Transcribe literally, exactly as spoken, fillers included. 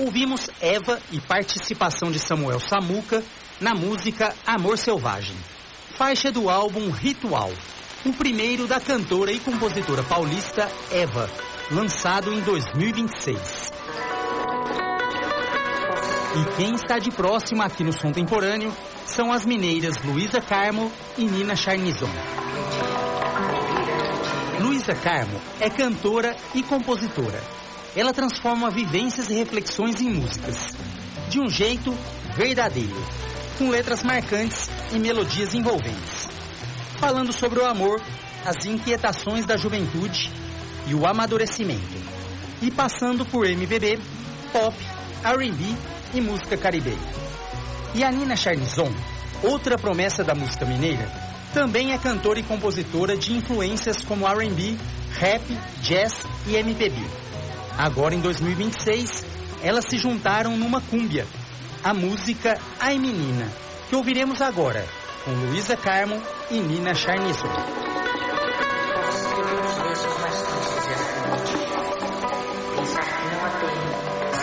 Ouvimos Eva e participação de Samuel Samuca na música Amor Selvagem, faixa do álbum Ritual, o primeiro da cantora e compositora paulista Eva, lançado em dois mil e vinte e seis. E quem está de próximo aqui no Som Temporâneo são as mineiras Luísa Carmo e Nina Charnizon. Luísa Carmo é cantora e compositora. Ela transforma vivências e reflexões em músicas, de um jeito verdadeiro, com letras marcantes e melodias envolventes, falando sobre o amor, as inquietações da juventude e o amadurecimento, e passando por M P B, pop, R and B e música caribenha. E a Nina Charnizon, outra promessa da música mineira, também é cantora e compositora de influências como R and B, rap, jazz e M P B. Agora, em dois mil e vinte e seis, elas se juntaram numa cúmbia, a música Ai Menina, que ouviremos agora, com Luísa Carmo e Nina Charnizon.